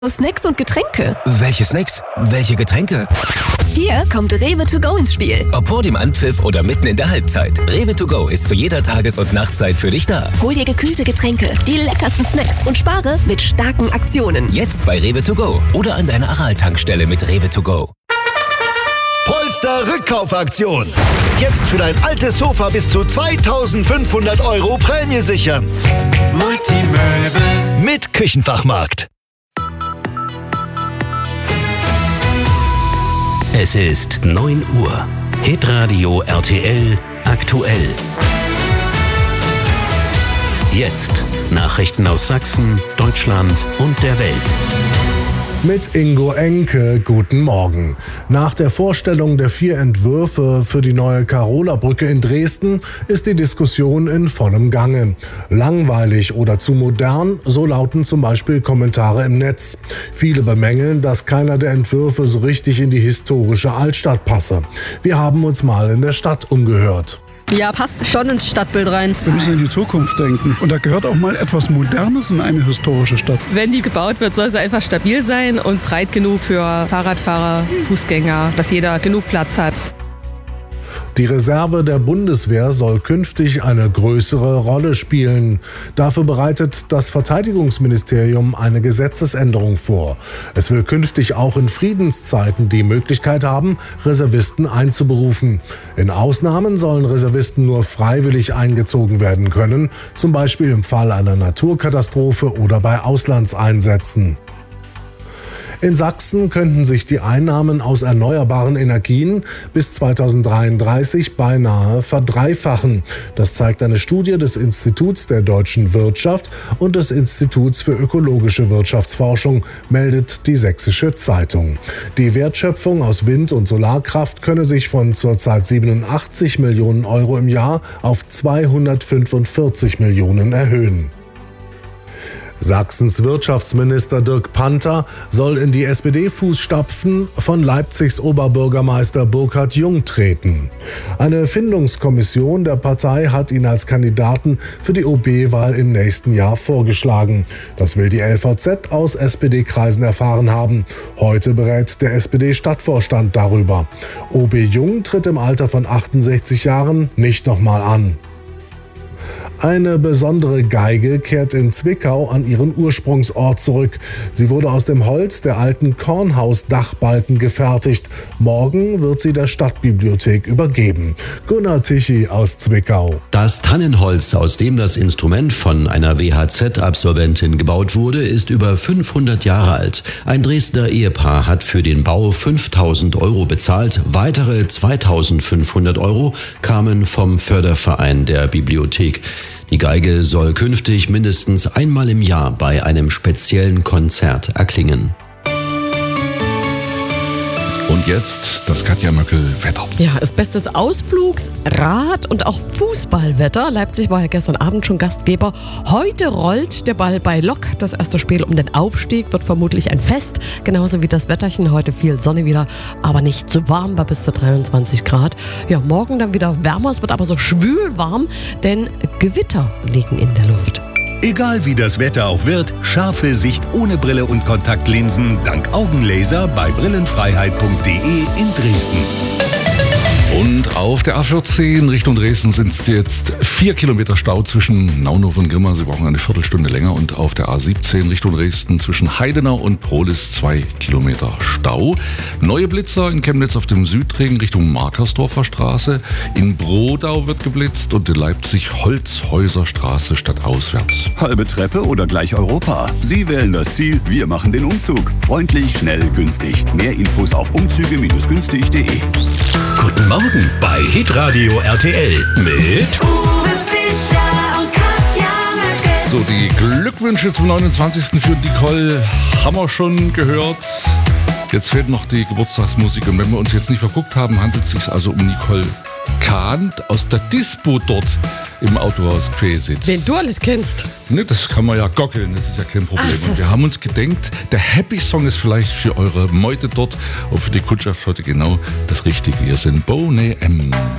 Snacks und Getränke. Welche Snacks? Welche Getränke? Hier kommt Rewe to go ins Spiel. Ob vor dem Anpfiff oder mitten in der Halbzeit. Rewe to go ist zu jeder Tages- und Nachtzeit für dich da. Hol dir gekühlte Getränke, die leckersten Snacks und spare mit starken Aktionen. Jetzt bei Rewe to go oder an deiner Aral-Tankstelle mit Rewe to go. Polster Rückkaufaktion. Jetzt für dein altes Sofa bis zu 2.500 € Prämie sichern. Multimöbel mit Küchenfachmarkt. Es ist 9 Uhr. Hitradio RTL aktuell. Jetzt Nachrichten aus Sachsen, Deutschland und der Welt. Mit Ingo Enke, guten Morgen. Nach der Vorstellung der 4 Entwürfe für die neue Karola-Brücke in Dresden ist die Diskussion in vollem Gange. Langweilig oder zu modern, so lauten zum Beispiel Kommentare im Netz. Viele bemängeln, dass keiner der Entwürfe so richtig in die historische Altstadt passe. Wir haben uns mal in der Stadt umgehört. Ja, passt schon ins Stadtbild rein. Wir müssen in die Zukunft denken. Und da gehört auch mal etwas Modernes in eine historische Stadt. Wenn die gebaut wird, soll sie einfach stabil sein und breit genug für Fahrradfahrer, Fußgänger, dass jeder genug Platz hat. Die Reserve der Bundeswehr soll künftig eine größere Rolle spielen. Dafür bereitet das Verteidigungsministerium eine Gesetzesänderung vor. Es will künftig auch in Friedenszeiten die Möglichkeit haben, Reservisten einzuberufen. In Ausnahmen sollen Reservisten nur freiwillig eingezogen werden können, zum Beispiel im Fall einer Naturkatastrophe oder bei Auslandseinsätzen. In Sachsen könnten sich die Einnahmen aus erneuerbaren Energien bis 2033 beinahe verdreifachen. Das zeigt eine Studie des Instituts der deutschen Wirtschaft und des Instituts für ökologische Wirtschaftsforschung, meldet die Sächsische Zeitung. Die Wertschöpfung aus Wind- und Solarkraft könne sich von zurzeit 87 Millionen € im Jahr auf 245 Millionen erhöhen. Sachsens Wirtschaftsminister Dirk Panther soll in die SPD-Fußstapfen von Leipzigs Oberbürgermeister Burkhard Jung treten. Eine Findungskommission der Partei hat ihn als Kandidaten für die OB-Wahl im nächsten Jahr vorgeschlagen. Das will die LVZ aus SPD-Kreisen erfahren haben. Heute berät der SPD-Stadtvorstand darüber. OB Jung tritt im Alter von 68 Jahren nicht nochmal an. Eine besondere Geige kehrt in Zwickau an ihren Ursprungsort zurück. Sie wurde aus dem Holz der alten Kornhaus-Dachbalken gefertigt. Morgen wird sie der Stadtbibliothek übergeben. Gunnar Tichy aus Zwickau. Das Tannenholz, aus dem das Instrument von einer WHZ-Absolventin gebaut wurde, ist über 500 Jahre alt. Ein Dresdner Ehepaar hat für den Bau 5.000 € bezahlt. Weitere 2.500 € kamen vom Förderverein der Bibliothek. Die Geige soll künftig mindestens einmal im Jahr bei einem speziellen Konzert erklingen. Und jetzt das Katja Möckel-Wetter. Ja, das Beste des Ausflugs, Rad- und auch Fußballwetter. Leipzig war ja gestern Abend schon Gastgeber. Heute rollt der Ball bei Lok. Das erste Spiel um den Aufstieg wird vermutlich ein Fest. Genauso wie das Wetterchen. Heute viel Sonne wieder, aber nicht zu warm, bei bis zu 23 Grad. Ja, morgen dann wieder wärmer. Es wird aber so schwül warm, denn Gewitter liegen in der Luft. Egal wie das Wetter auch wird, scharfe Sicht ohne Brille und Kontaktlinsen dank Augenlaser bei brillenfreiheit.de in Dresden. Und auf der A14 Richtung Dresden sind es jetzt 4 Kilometer Stau zwischen Naunhof und Grimma. Sie brauchen eine Viertelstunde länger. Und auf der A17 Richtung Dresden zwischen Heidenau und Prohlis 2 Kilometer Stau. Neue Blitzer in Chemnitz auf dem Südring Richtung Markersdorfer Straße. In Brodau wird geblitzt und in Leipzig Holzhäuserstraße stadtauswärts. Halbe Treppe oder gleich Europa? Sie wählen das Ziel, wir machen den Umzug. Freundlich, schnell, günstig. Mehr Infos auf umzüge-günstig.de. Guten Morgen bei Hitradio RTL mit Uwe Fischer und Katja Möckel. So, die Glückwünsche zum 29. für Nicole haben wir schon gehört. Jetzt fehlt noch die Geburtstagsmusik. Und wenn wir uns jetzt nicht verguckt haben, handelt es sich also um Nicole Kahn aus der Dispo dort im Autohaus Quäsitz. Den du alles kennst. Ne, das kann man ja gockeln, das ist ja kein Problem. Ach, Und wir haben uns gedenkt, der Happy Song ist vielleicht für eure Meute dort und für die Kundschaft heute genau das Richtige. Hier sind Boney M.